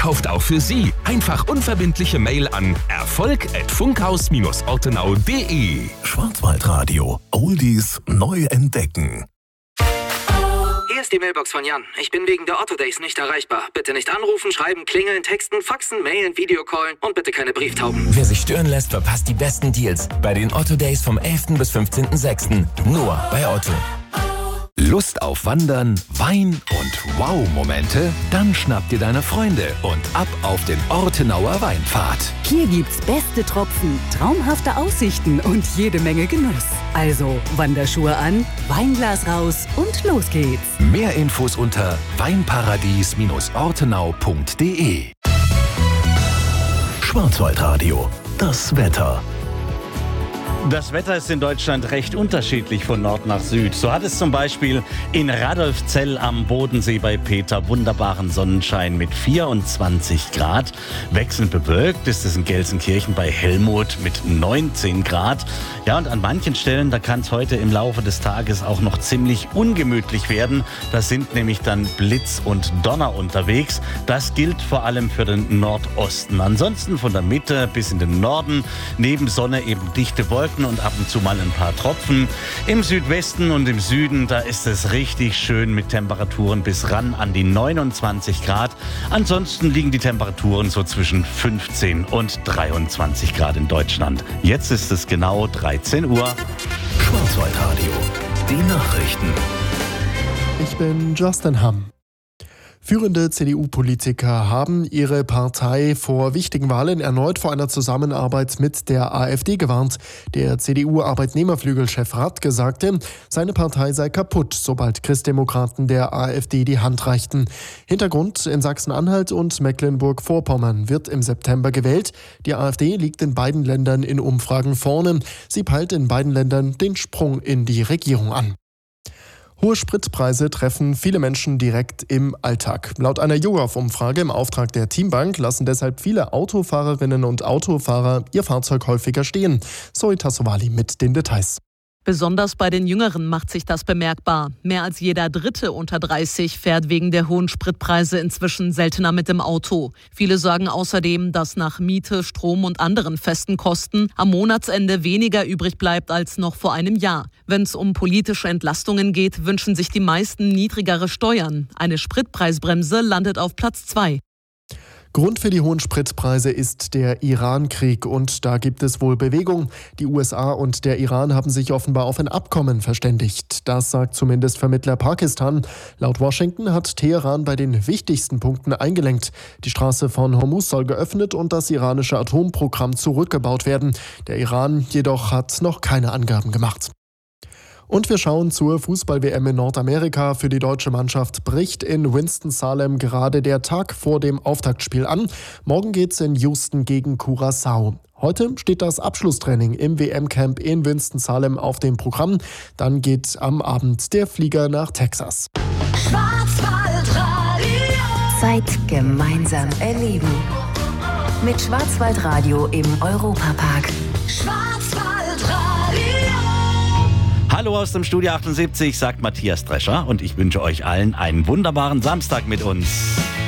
Kauft auch für Sie. Einfach unverbindliche Mail an erfolg@funkhaus-ortenau.de. Schwarzwaldradio. Oldies neu entdecken. Hier ist die Mailbox von Jan. Ich bin wegen der Otto Days nicht erreichbar. Bitte nicht anrufen, schreiben, klingeln, texten, faxen, mailen, Videocallen und bitte keine Brieftauben. Wer sich stören lässt, verpasst die besten Deals bei den Otto Days vom 11. bis 15.06. Nur bei Otto. Lust auf Wandern, Wein und Wow-Momente? Dann schnapp dir deine Freunde und ab auf den Ortenauer Weinpfad. Hier gibt's beste Tropfen, traumhafte Aussichten und jede Menge Genuss. Also Wanderschuhe an, Weinglas raus und los geht's. Mehr Infos unter weinparadies-ortenau.de. Schwarzwaldradio. Das Wetter. Das Wetter ist in Deutschland recht unterschiedlich von Nord nach Süd. So hat es zum Beispiel in Radolfzell am Bodensee bei Peter wunderbaren Sonnenschein mit 24 Grad. Wechselnd bewölkt ist es in Gelsenkirchen bei Helmut mit 19 Grad. Ja, und an manchen Stellen, da kann es heute im Laufe des Tages auch noch ziemlich ungemütlich werden. Da sind nämlich dann Blitz und Donner unterwegs. Das gilt vor allem für den Nordosten. Ansonsten von der Mitte bis in den Norden neben Sonne eben dichte Wolken und ab und zu mal ein paar Tropfen. Im Südwesten und im Süden, da ist es richtig schön mit Temperaturen bis ran an die 29 Grad. Ansonsten liegen die Temperaturen so zwischen 15 und 23 Grad in Deutschland. Jetzt ist es genau 13 Uhr. Schwarzwaldradio. Die Nachrichten. Ich bin Justin Hamm. Führende CDU-Politiker haben ihre Partei vor wichtigen Wahlen erneut vor einer Zusammenarbeit mit der AfD gewarnt. Der CDU-Arbeitnehmerflügelchef Radke sagte, seine Partei sei kaputt, sobald Christdemokraten der AfD die Hand reichten. Hintergrund: in Sachsen-Anhalt und Mecklenburg-Vorpommern wird im September gewählt. Die AfD liegt in beiden Ländern in Umfragen vorne. Sie peilt in beiden Ländern den Sprung in die Regierung an. Hohe Spritpreise treffen viele Menschen direkt im Alltag. Laut einer YouGov-Umfrage im Auftrag der Teambank lassen deshalb viele Autofahrerinnen und Autofahrer ihr Fahrzeug häufiger stehen. Zoe Tassovali mit den Details. Besonders bei den Jüngeren macht sich das bemerkbar. Mehr als jeder Dritte unter 30 fährt wegen der hohen Spritpreise inzwischen seltener mit dem Auto. Viele sagen außerdem, dass nach Miete, Strom und anderen festen Kosten am Monatsende weniger übrig bleibt als noch vor einem Jahr. Wenn es um politische Entlastungen geht, wünschen sich die meisten niedrigere Steuern. Eine Spritpreisbremse landet auf Platz 2. Grund für die hohen Spritpreise ist der Iran-Krieg und da gibt es wohl Bewegung. Die USA und der Iran haben sich offenbar auf ein Abkommen verständigt. Das sagt zumindest Vermittler Pakistan. Laut Washington hat Teheran bei den wichtigsten Punkten eingelenkt. Die Straße von Hormuz soll geöffnet und das iranische Atomprogramm zurückgebaut werden. Der Iran jedoch hat noch keine Angaben gemacht. Und wir schauen zur Fußball-WM in Nordamerika. Für die deutsche Mannschaft bricht in Winston-Salem gerade der Tag vor dem Auftaktspiel an. Morgen geht's in Houston gegen Curaçao. Heute steht das Abschlusstraining im WM-Camp in Winston-Salem auf dem Programm. Dann geht am Abend der Flieger nach Texas. Schwarzwaldradio. Zeit gemeinsam erleben. Mit Schwarzwaldradio im Europapark. Hallo aus dem Studio 78, sagt Matthias Drescher und ich wünsche euch allen einen wunderbaren Samstag mit uns.